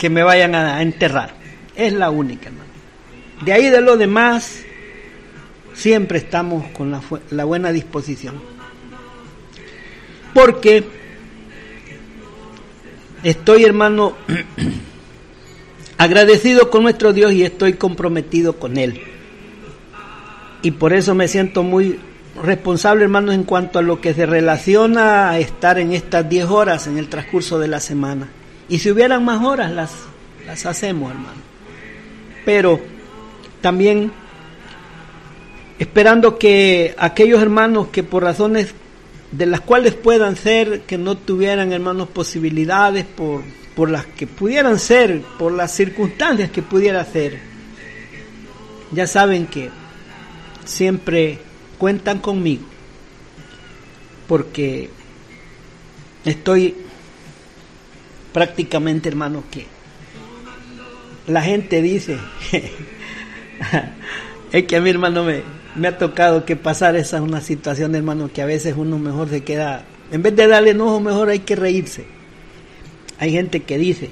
que me vayan a enterrar. Es la única, hermano. De ahí de lo demás, siempre estamos con la buena disposición. Porque estoy, hermano, agradecido con nuestro Dios y estoy comprometido con Él. Y por eso me siento muy responsable, hermano, en cuanto a lo que se relaciona a estar en estas 10 horas en el transcurso de la semana. Y si hubieran más horas, las hacemos, hermano. Pero también esperando que aquellos hermanos que por razones de las cuales puedan ser, que no tuvieran, hermanos, posibilidades por las que pudieran ser, por las circunstancias que pudiera ser, ya saben que siempre cuentan conmigo, porque estoy prácticamente, hermanos, que la gente dice es que a mi hermano me ha tocado que pasar esa una situación, hermano, que a veces uno mejor se queda, en vez de darle enojo, mejor hay que reírse. Hay gente que dice,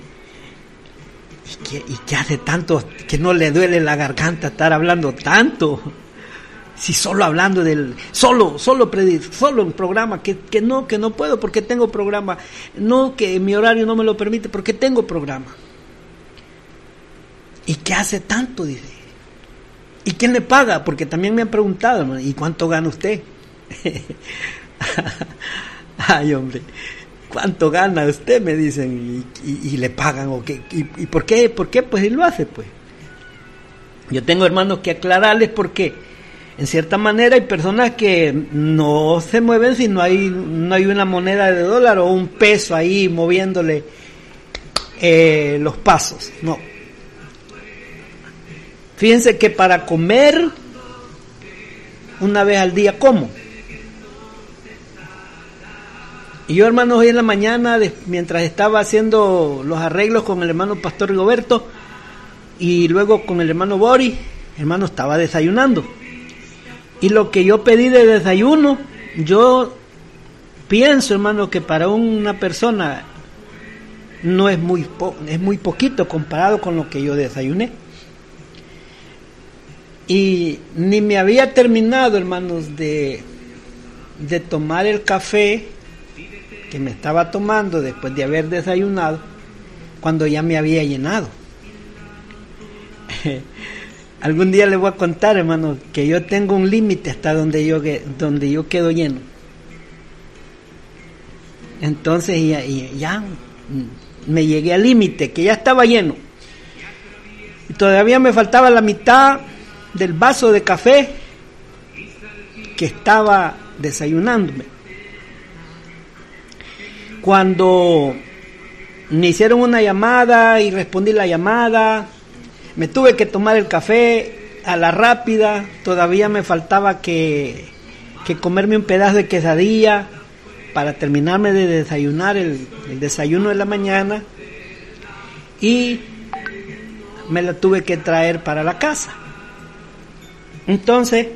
¿y qué hace tanto que no le duele la garganta estar hablando tanto? Si solo hablando solo en programa, que no puedo porque tengo programa, no, que mi horario no me lo permite porque tengo programa. ¿Y qué hace tanto? Dice. ¿Y quién le paga? Porque también me han preguntado, hermano, ¿y cuánto gana usted? Ay, hombre, ¿cuánto gana usted? Me dicen, y le pagan, ¿o qué? ¿Y por qué? ¿Por qué? Pues él lo hace, pues. Yo tengo, hermanos, que aclararles porque en cierta manera hay personas que no se mueven si no hay una moneda de dólar o un peso ahí moviéndole los pasos, no. Fíjense que para comer una vez al día como. Y yo, hermanos, hoy en la mañana, mientras estaba haciendo los arreglos con el hermano Pastor Rigoberto y luego con el hermano Boris, hermano, estaba desayunando. Y lo que yo pedí de desayuno, yo pienso, hermano, que para una persona no es es muy poquito comparado con lo que yo desayuné. Y ni me había terminado, hermanos, de tomar el café que me estaba tomando después de haber desayunado, cuando ya me había llenado. Algún día les voy a contar, hermanos, que yo tengo un límite hasta donde yo quedo lleno. Entonces ya me llegué al límite, que ya estaba lleno. Y todavía me faltaba la mitad del vaso de café que estaba desayunándome. Cuando me hicieron una llamada y respondí la llamada, me tuve que tomar el café a la rápida. Todavía me faltaba que comerme un pedazo de quesadilla para terminarme de desayunar el desayuno de la mañana, y me la tuve que traer para la casa. Entonces,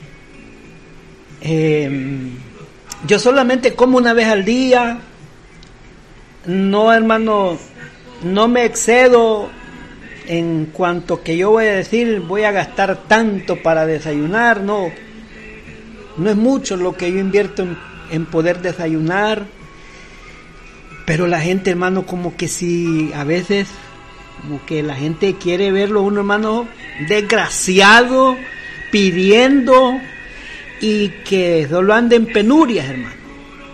yo solamente como una vez al día. No, hermano, no me excedo en cuanto que yo voy a decir, voy a gastar tanto para desayunar. No es mucho lo que yo invierto en poder desayunar. Pero la gente, hermano, como que si a veces, como que la gente quiere verlo uno, hermano, desgraciado, pidiendo, y que solo ande en penurias, hermano.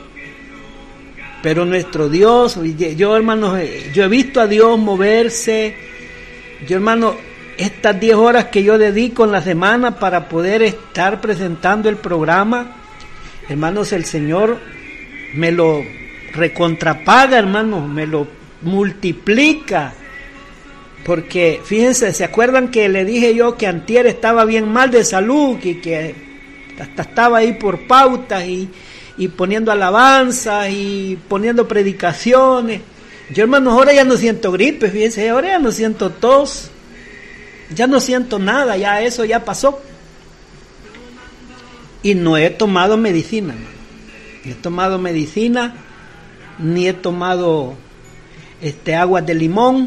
Pero nuestro Dios, yo, hermano, yo he visto a Dios moverse. Yo, hermano, estas 10 horas que yo dedico en la semana para poder estar presentando el programa, hermanos, el Señor me lo recontrapaga, hermano, me lo multiplica. Porque, fíjense, ¿se acuerdan que le dije yo que antier estaba bien mal de salud y que hasta estaba ahí por pautas y poniendo alabanzas y poniendo predicaciones? Yo, hermanos, ahora ya no siento gripe, fíjense, ahora ya no siento tos, ya no siento nada, ya eso ya pasó. Y no he tomado medicina, hermano. No he tomado medicina, ni he tomado aguas de limón,